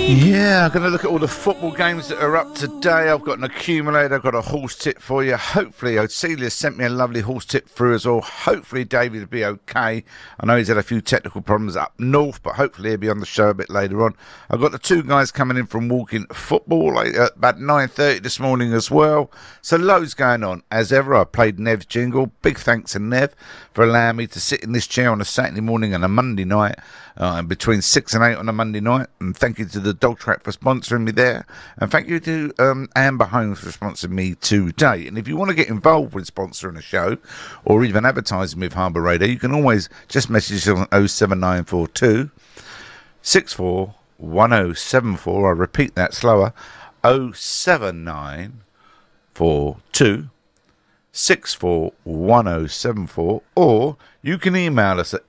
Yeah, I'm going to look at all the football games that are up today. I've got an accumulator, I've got a horse tip for you. Hopefully, Celia sent me a lovely horse tip through as well. Hopefully, David will be okay. I know he's had a few technical problems up north, but hopefully he'll be on the show a bit later on. I've got the two guys coming in from Walking Football about 9:30 this morning as well. So loads going on. As ever, I played Nev's jingle. Big thanks to Nev for allowing me to sit in this chair on a Saturday morning and a Monday night, and between 6 and 8 on a Monday night. And thank you to the Dog Track for sponsoring me there. And thank you to Amber Holmes for sponsoring me today. And if you want to get involved with sponsoring a show or even advertising with Harbour Radio, you can always just message us on 07942 641074. I repeat that slower. 07942 641074, or you can email us at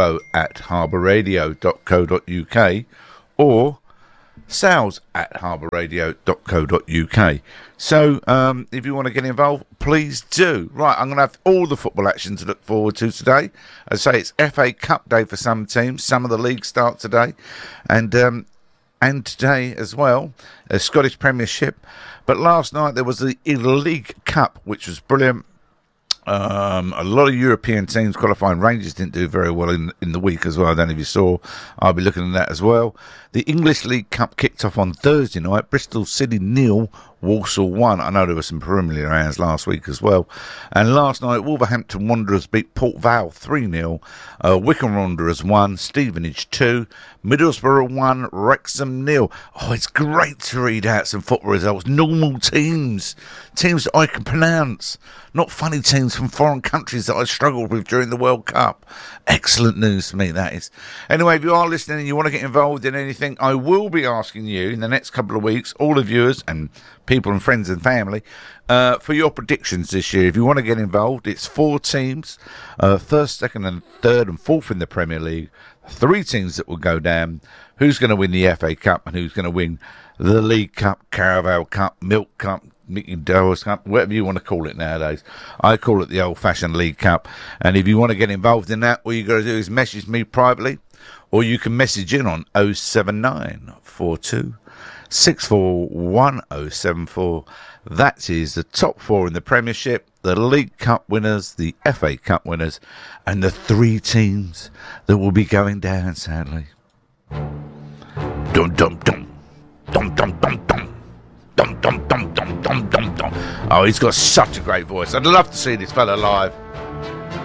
info@harbourradio.co.uk or sales@harbourradio.co.uk. So if you want to get involved, please do. Right, I'm going to have all the football action to look forward to today. As I say, it's FA Cup day for some teams. Some of the leagues start today, and today as well, a Scottish Premiership. But last night there was the League Cup, which was brilliant. A lot of European teams qualifying. Rangers didn't do very well in the week as well. I don't know if you saw. I'll be looking at that as well. The English League Cup kicked off on Thursday night. Bristol City 0, Walsall 1. I know there were some Premier rounds last week as well. And last night, Wolverhampton Wanderers beat Port Vale 3-0. Wycombe Wanderers 1, Stevenage 2, Middlesbrough 1, Wrexham 0. Oh, it's great to read out some football results. Normal teams. Teams that I can pronounce. Not funny teams from foreign countries that I struggled with during the World Cup. Excellent news to me, that is. Anyway, if you are listening and you want to get involved in anything, I will be asking you in the next couple of weeks, all the viewers and people and friends and family, for your predictions this year. If you want to get involved, it's 4 teams, first, second and third and fourth in the Premier League. 3 teams that will go down. Who's going to win the FA Cup and who's going to win the League Cup, Carabao Cup, Milk Cup, Mickey Dowers Cup, whatever you want to call it nowadays. I call it the old-fashioned League Cup. And if you want to get involved in that, all you got to do is message me privately, or you can message in on 07942 641074. That is the top 4 in the Premiership, the League Cup winners, the FA Cup winners, and the 3 teams that will be going down, sadly. Dum dum dum. Dum dum dum dum. Dum dum dum dum dum dum dum. Oh, he's got such a great voice. I'd love to see this fella live.